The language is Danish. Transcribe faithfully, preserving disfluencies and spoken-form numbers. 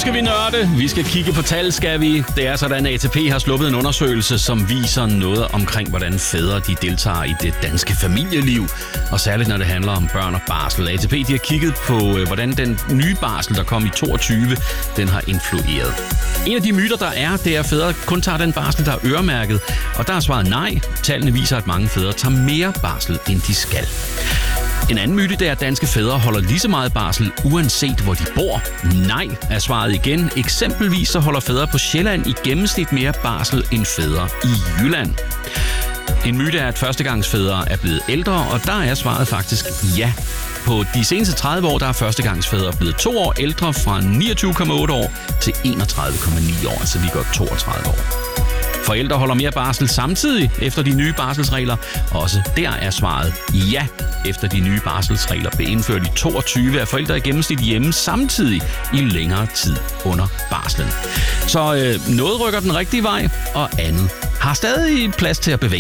skal vi nørde. Vi skal kigge på tal, skal vi. Det er sådan, at A T P har sluppet en undersøgelse, som viser noget omkring, hvordan fædre de deltager i det danske familieliv. Og særligt, når det handler om børn og barsel. A T P de har kigget på, hvordan den nye barsel, der kom i toogtyve, den har influeret. En af de myter, der er, det er, at fædre kun tager den barsel, der er øremærket. Og der er svaret nej. Tallene viser, at mange fædre tager mere barsel, end de skal. En anden myte, det er, at danske fædre holder lige så meget barsel, uanset hvor de bor. Nej, er svaret igen. Eksempelvis så holder fædre på Sjælland i gennemsnit mere barsel end fædre i Jylland. En myte er, at førstegangsfædre er blevet ældre, og der er svaret faktisk ja. På de seneste tredive år, der er førstegangsfædre blevet to år ældre, fra niogtyve komma otte år til enogtredive komma ni år, altså lige godt toogtredive år. Forældre holder mere barsel samtidig efter de nye barselsregler. Også der er svaret ja. Efter de nye barselsregler blev indført i toogtyve, er forældre i gennemsnit hjemme samtidig i længere tid under barslen. Så øh, noget rykker den rigtige vej, og andet har stadig plads til at bevæge.